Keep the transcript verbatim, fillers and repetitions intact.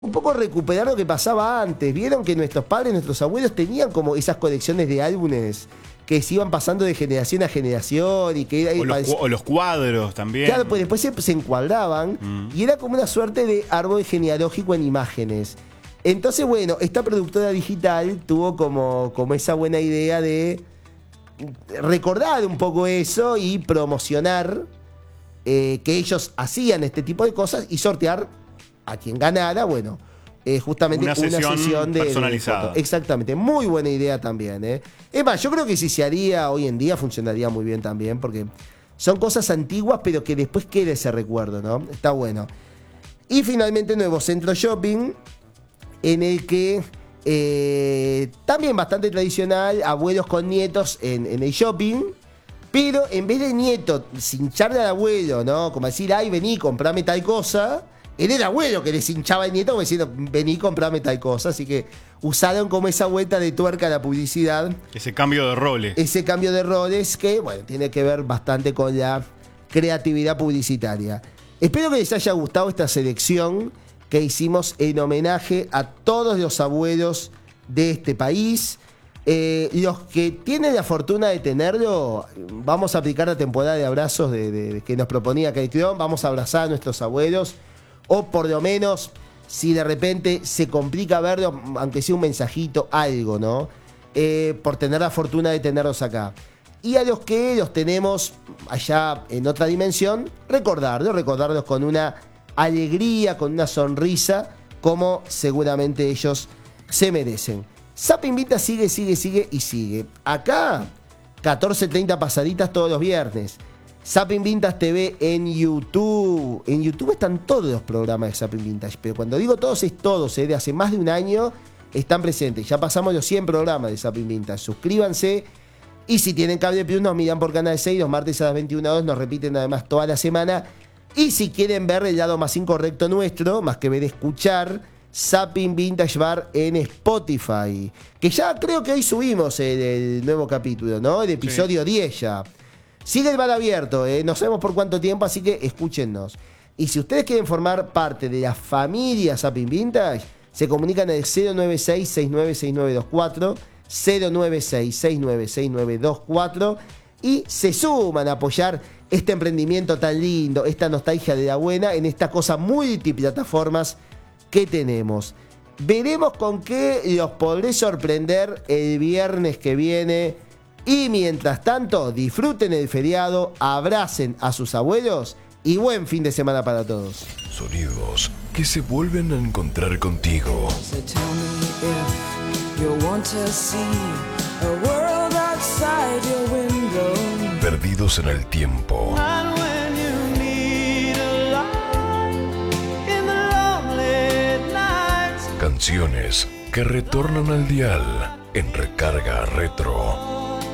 un poco recuperar lo que pasaba antes. Vieron que nuestros padres, nuestros abuelos tenían como esas colecciones de álbumes que se iban pasando de generación a generación y que o, los, o los cuadros también. Claro, pues después se, se encuadraban mm. y era como una suerte de árbol genealógico en imágenes. Entonces, bueno, esta productora digital tuvo como, como esa buena idea de recordar un poco eso y promocionar eh, que ellos hacían este tipo de cosas y sortear a quien ganara, bueno, eh, justamente una sesión, una sesión de, personalizada. De Exactamente, muy buena idea también. ¿eh? Es más, yo creo que si se haría hoy en día funcionaría muy bien también, porque son cosas antiguas, pero que después quede ese recuerdo, ¿no? Está bueno. Y finalmente, nuevo centro shopping, en el que eh, también bastante tradicional, abuelos con nietos en, en el shopping, pero en vez de nieto hincharle al abuelo, ¿no? Como decir, ay, vení, comprame tal cosa. Era el abuelo que les hinchaba al nieto como diciendo, vení, comprame tal cosa. Así que usaron como esa vuelta de tuerca a la publicidad. Ese cambio de roles. Ese cambio de roles que, bueno, tiene que ver bastante con la creatividad publicitaria. Espero que les haya gustado esta selección que hicimos en homenaje a todos los abuelos de este país. Eh, los que tienen la fortuna de tenerlo, vamos a aplicar la temporada de abrazos de, de, de que nos proponía Caitrión. Vamos a abrazar a nuestros abuelos. O por lo menos, si de repente se complica verlo, aunque sea un mensajito, algo, ¿no? Eh, por tener la fortuna de tenerlos acá. Y a los que los tenemos allá en otra dimensión, recordarlos, recordarlos con una alegría, con una sonrisa, como seguramente ellos se merecen. Zapping Vintage sigue, sigue, sigue y sigue. Acá, catorce treinta pasaditas todos los viernes. Zapping Vintage T V en YouTube. En YouTube están todos los programas de Zapping Vintage, pero cuando digo todos es todos, ¿eh? De hace más de un año están presentes. Ya pasamos los cien programas de Zapping Vintage. Suscríbanse y si tienen Cable Plus nos miran por Canal seis los martes a las veintiuna horas, nos repiten además toda la semana. Y si quieren ver el lado más incorrecto nuestro, más que ver escuchar, Zapping Vintage Bar en Spotify. Que ya creo que hoy subimos el, el nuevo capítulo, ¿no? El episodio sí. diez ya. Sigue el bar abierto, ¿eh? No sabemos por cuánto tiempo, así que escúchennos. Y si ustedes quieren formar parte de la familia Zapping Vintage, se comunican al cero nueve seis, seis nueve seis nueve dos cuatro, cero nueve seis, seis nueve seis nueve dos cuatro y se suman a apoyar este emprendimiento tan lindo, esta nostalgia de la buena en esta cosa multiplataformas que tenemos. Veremos con qué los podré sorprender el viernes que viene. Y mientras tanto, disfruten el feriado, abracen a sus abuelos y buen fin de semana para todos. Sonidos que se vuelven a encontrar contigo. Perdidos en el tiempo. Canciones que retornan al dial en Recarga Retro.